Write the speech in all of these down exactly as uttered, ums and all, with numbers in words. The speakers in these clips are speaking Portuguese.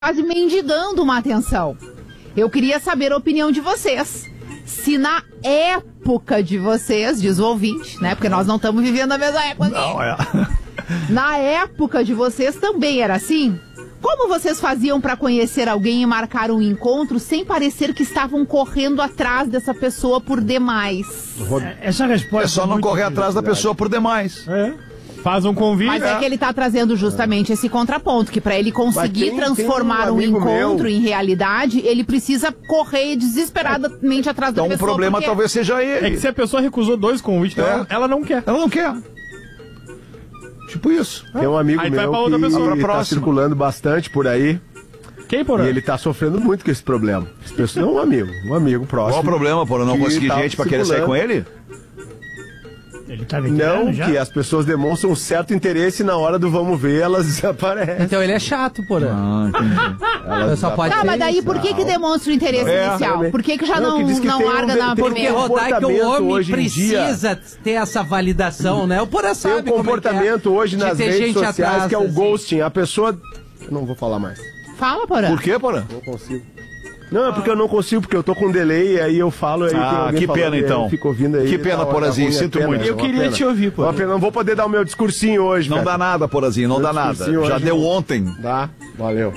quase mendigando uma atenção. Eu queria saber a opinião de vocês. Se na época de vocês, diz o ouvinte, né? Porque nós não estamos vivendo a mesma época. Não, é. Na época de vocês também era assim? Como vocês faziam para conhecer alguém e marcar um encontro sem parecer que estavam correndo atrás dessa pessoa por demais? Essa resposta É só não correr atrás da pessoa por demais. É. Faz um convite. Mas é que ele tá trazendo justamente esse contraponto, que para ele conseguir tem- transformar tem um um amigo encontro meu- em realidade, ele precisa correr desesperadamente atrás da Então o pessoa. problema porque- talvez seja ele. É que se a pessoa recusou dois convites, É. ela, ela não quer. Ela não quer. Tipo isso. Tem um amigo Aí vai meu pra outra que pessoa. Pra tá próxima. circulando bastante por aí Quem, porra? e ele tá sofrendo muito com esse problema. As pessoas, não um amigo, um amigo próximo. Qual o problema, porra? Não que conseguir tá gente pra querer sair com circulando. ele? Ele tá veterano Não, já? que as pessoas demonstram um certo interesse e na hora do vamos ver, elas desaparecem. Então ele é chato, porra. Ah, entendi. Elas Só pode Tá, ser mas daí isso. por que que demonstra o interesse É, inicial? também. Por que que já Não, não, que diz que não tem um larga de- na tem um Porque, primeira? Rodaica, o comportamento homem hoje em dia- precisa ter essa validação, né? O Porã Tem sabe um como é que é. comportamento hoje De nas ter redes gente sociais atrás, que é o assim. ghosting. A pessoa... Eu não vou falar mais. Fala, porra. Por quê, porra? Não consigo. Não, é porque eu não consigo, porque eu tô com delay e aí eu falo aí tem Ah, alguém que falando, pena e aí então. eu fico ouvindo aí. Que pena, tá, tá Porazinho, ruim, é sinto pena, muito. é Eu uma queria pena. te ouvir, É uma Porã. pena, não vou poder dar o meu discursinho hoje, Não velho. dá nada, porazinho, não Eu dá nada. discursinho Já hoje, deu não. ontem. Dá, valeu.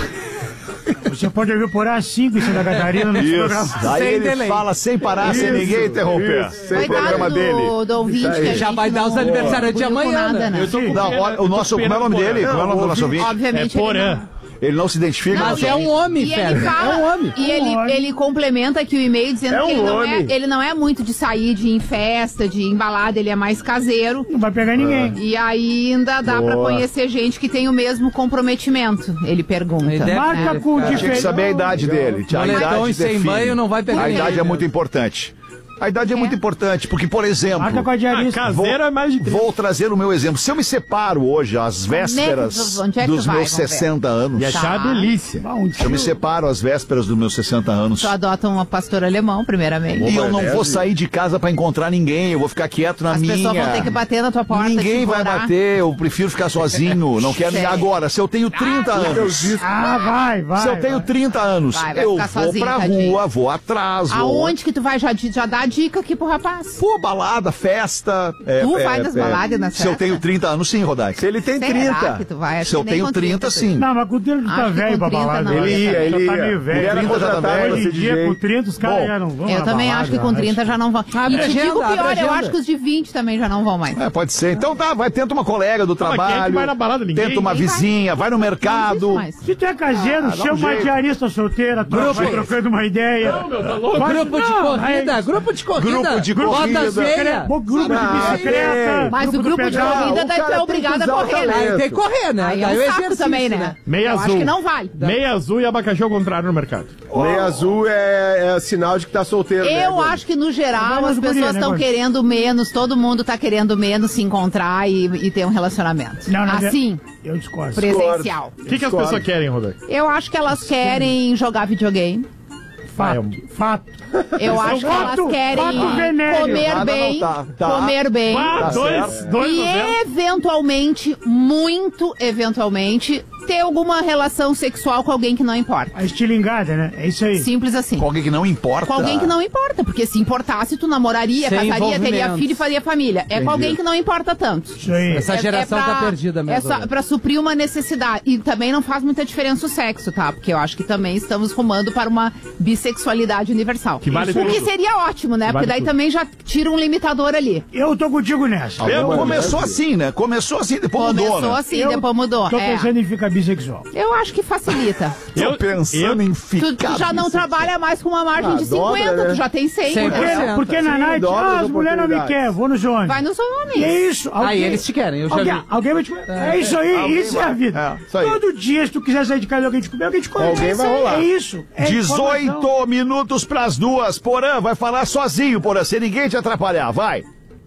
Você pode ouvir por A cinco em Santa Catarina no programa. Isso. Aí Sem ele delay. fala sem parar, sem Isso, ninguém interromper. isso, sem Coitado programa do, dele. do ouvinte Isso aí. que a Já gente vai dar não os aniversários de cobriu com amanhã, nada, né? Eu tô com Não, pena- olha, o eu tô nosso, com como é o nome pena do dele? Porã. Como é o nome do nosso ouvinte? Obviamente É ele Porã. não- Ele não se identifica. Mas e é ele- um homem, e Fera. ele fala, É um homem. E ele, Um homem. ele complementa aqui o e-mail dizendo É que ele um não é, homem. ele não é muito de sair de ir em festa, de ir em balada, ele é mais caseiro. Não vai pegar ninguém. E ainda dá Boa. pra conhecer gente que tem o mesmo comprometimento, ele pergunta. Ele deve- né? Marca com Tinha que Tinha que saber a idade dele. A Moletom idade e sem define. banho não vai pegar A ninguém. idade é muito importante. A idade é, É. muito importante, porque, por exemplo, Marca com a Ah, diarista. caseiro é mais de trinta. vou trazer o meu exemplo. Se eu me separo hoje, às vésperas Onde é que tu dos vai? meus Vamos ver. sessenta anos, E achar Tá. a delícia. Ah, um se eu me tio. separo às vésperas dos meus sessenta anos, Tu adota um pastor alemão, primeiramente. e eu não Maionese. vou sair de casa pra encontrar ninguém, eu vou ficar quieto na As minha. pessoas vão ter que bater na tua porta. Ninguém te vai implorar. bater, eu prefiro ficar sozinho, não quero ninguém. Sério? Agora, se eu tenho trinta anos, Ah, vai, vai. se eu tenho vai. trinta anos, Vai, vai eu ficar vou sozinho, pra tadinho. rua, vou atrás, vou... Aonde que tu vai? Já, já dá a dica aqui pro rapaz. Pô, balada, festa... é, Tu é, vai nas é, baladas e nas Se eu festas? tenho trinta anos, sim, Rodaica. Se ele tem Será trinta. que tu vai? Acho Se eu que nem tenho com trinta, sim. Não, mas com o tempo tu Acho tá que velho com pra trinta balada. não, Ele ia, ele Tu ia. tá meio velho. Ele era trinta já tá contratado velho. pra Hoje ser em dia, D J. com trinta, os caras Bom, já não vão Eu na também balada, acho que com acho. trinta já não vão. Abre E te agenda, digo abre pior, eu agenda. acho que os de vinte também já não vão mais. É, pode ser. Então tá, vai, tenta uma colega do mas quem é que trabalho, vai na balada? Ninguém? tenta uma Ninguém vai. vizinha, vai no Não mercado. existe mais. Se tu é caseiro, Ah, dá um chama uma jeito. diarista solteira, tu Grupo. vai trocando uma ideia. Não, meu, tá louco. Vai- Grupo de Não, corrida, aí- grupo de corrida. Grupo de Bota corrida. as veias. Bo- Grupo de Ah, bicicleta. Mas o do grupo de pedal. corrida o daí tu cara é tem obrigado que a usar o correr, né? talento. Aí tem que correr, né? Aí é Daí um o saco exercício, também, né? Meia Eu acho azul. que não vale. Meia azul e abacaxi ao contrário no mercado. Meia azul é, é sinal de que tá solteiro, né, Eu Gordo? acho que, no geral, Vai nas as pessoas gurias, né, estão Gordo? querendo menos, todo mundo tá querendo menos se encontrar e, e ter um relacionamento. Não, não, Assim, Eu discordo. presencial. O que, que as Discordo. pessoas querem, Rodaica? Eu acho que elas querem jogar videogame. Fato. Fato. Eu acho que elas Fato, querem fato venéreo. comer Nada bem, não tá, tá. comer bem. Ah, Tá dois, certo. dois E no zero. eventualmente, muito eventualmente, ter alguma relação sexual com alguém que não importa. A estilingada, né? É isso aí. Simples assim. Com alguém que não importa. Com alguém que não importa, porque se importasse, tu namoraria, Sem casaria, teria envolvimento. filho e faria família. É com alguém que não importa tanto. Isso aí. Essa geração pra- tá perdida mesmo. É só né? pra suprir uma necessidade. E também não faz muita diferença o sexo, tá? Porque eu acho que também estamos rumando para uma bissexualidade universal. Que vale o que tudo. seria ótimo, né? Que Porque vale daí tudo. também já tira um limitador ali. Eu tô contigo nessa. Eu, Alguma começou vez. assim, né? Começou assim, depois mudou, Começou né? assim, Eu depois mudou. Tô É. pensando em ficar bissexual. Eu acho que facilita. Tô Eu- pensando eu- em Tu, ficar... tu já não bissexual. trabalha mais com uma margem Ah, de dobra, cinquenta, né? tu já tem cem. cem por né? cento. Porque na Sim, night, dobra ah, as as mulheres não me oportunidades. querem, vou nos homens. Vai nos E homens. é isso. Aí eles te querem, eu já alguém, vi. alguém vai te comer. É, isso aí, Alguém isso é a vai. vida. É, isso aí. Todo dia, se tu quiser sair de casa e alguém te comer, alguém te come. Alguém é isso vai aí, rolar. É isso. É informação. dezoito minutos pras duas. Porã vai falar sozinho, Porã, sem ninguém te atrapalhar. Vai.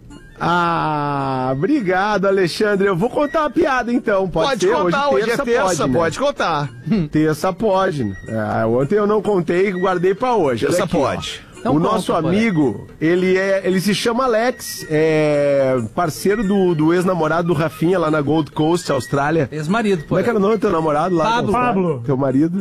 Ah, obrigado, Alexandre. Eu vou contar uma piada, então. Pode, Pode ser? contar, hoje, terça é terça, pode, né? pode contar. Terça pode. É, ontem eu não contei e guardei pra hoje. Olha Terça aqui, ó. pode. Então o conta, nosso Porã. amigo, ele, é, ele se chama Alex, é parceiro do, do ex-namorado do Rafinha lá na Gold Coast, Austrália. Ex-marido, Como é que era o nome do teu namorado lá? Pablo. na Austrália? Pablo. Teu marido?